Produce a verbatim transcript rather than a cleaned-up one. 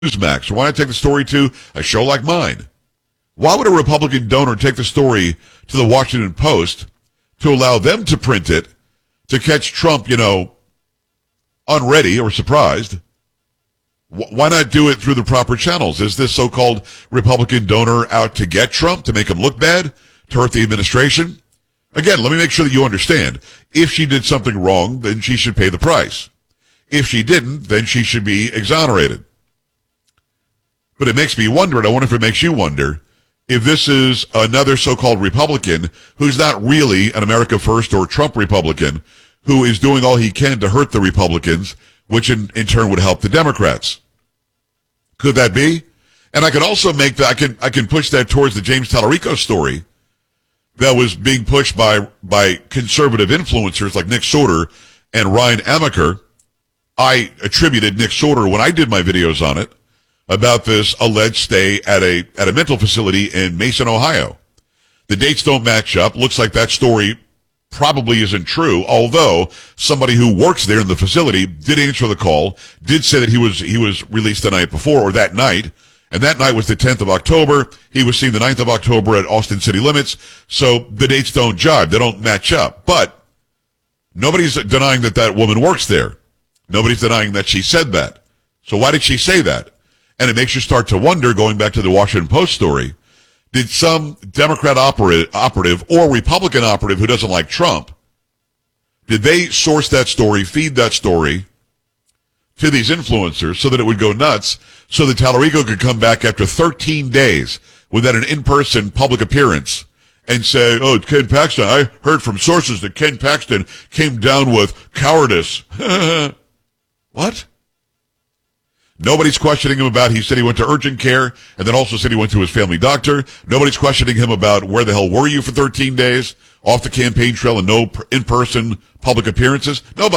Newsmax? Or why not take the story to a show like mine? Why would a Republican donor take the story to the Washington Post to allow them to print it to catch Trump, you know, unready or surprised? Why not do it through the proper channels? Is this so-called Republican donor out to get Trump, to make him look bad, to hurt the administration? Again, let me make sure that you understand. If she did something wrong, then she should pay the price. If she didn't, then she should be exonerated. But it makes me wonder, and I wonder if it makes you wonder, if this is another so-called Republican who's not really an America First or Trump Republican, who is doing all he can to hurt the Republicans, which in, in turn would help the Democrats. Could that be? And I can also make that, I can, I can push that towards the James Tallarico story that was being pushed by, by conservative influencers like Nick Sorter and Ryan Amaker. I attributed Nick Sorter when I did my videos on it about this alleged stay at a, at a mental facility in Mason, Ohio. The dates don't match up. Looks like that story probably isn't true, although somebody who works there in the facility did answer the call, did say that he was he was released the night before, or that night, and that night was the tenth of October. He was seen the ninth of October at Austin City Limits, so the dates don't jive. They don't match up. But nobody's denying that that woman works there. Nobody's denying that she said that. So why did she say that? And it makes you start to wonder, going back to the Washington Post story, did some Democrat operative, operative or Republican operative who doesn't like Trump, did they source that story, feed that story to these influencers so that it would go nuts, so that Tallarico could come back after thirteen days without an in-person public appearance and say, oh, Ken Paxton, I heard from sources that Ken Paxton came down with cowardice. What? Nobody's questioning him about, he said he went to urgent care and then also said he went to his family doctor. Nobody's questioning him about where the hell were you for thirteen days off the campaign trail and no in-person public appearances. Nobody.